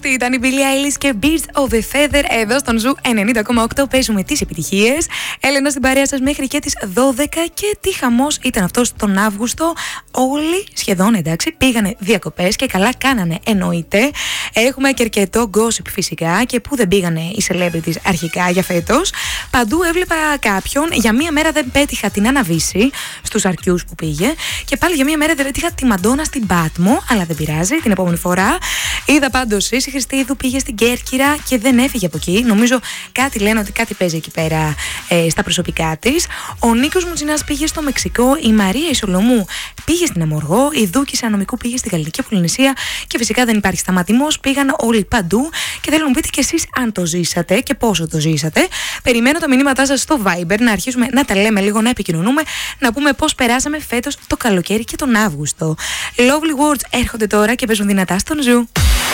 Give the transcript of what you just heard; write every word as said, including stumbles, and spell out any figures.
Αυτή ήταν η Billie Eilish και Birds of a Feather εδώ στον Ζου ενενήντα κόμμα οκτώ. Παίζουμε τις επιτυχίες. Έλενα στην παρέα σας μέχρι και τις δώδεκα. Και τι χαμός ήταν αυτός τον Αύγουστο. Όλοι σχεδόν εντάξει πήγανε διακοπές και καλά κάνανε, εννοείται. Έχουμε και αρκετό gossip φυσικά. Και πού δεν πήγανε οι celebrities αρχικά για φέτος. Παντού έβλεπα κάποιον. Για μία μέρα δεν πέτυχα την Άννα Βύση στους Αρκιούς που πήγε. Και πάλι για μία μέρα δεν πέτυχα τη Μαντόνα στην Πάτμο. Αλλά δεν πειράζει, την επόμενη φορά. Είδα πάντως η Χριστίδου πήγε στην Κέρκυρα και δεν έφυγε από εκεί. Νομίζω κάτι λένε ότι κάτι παίζει εκεί πέρα ε, στα προσωπικά της. Ο Νίκος Μουτσινάς πήγε στο Μεξικό. Η Μαρία Ισολομού πήγε στην Αμοργό. Η Δούκης Ανομικού πήγε στην Γαλλική Πολυνησία. Και φυσικά δεν υπάρχει σταματημός. Πήγαν όλοι παντού. Και θέλω να μου πείτε κι εσείς αν το ζήσατε και πόσο το ζήσατε. Περιμένω τα μηνύματά σας στο Viber να αρχίσουμε να τα λέμε λίγο, να επικοινωνούμε, να πούμε πώς περάσαμε φέτος το καλοκαίρι και τον Αύγουστο. Lovely Words έρχονται τώρα και παίζουν δυνατά στον Ζου.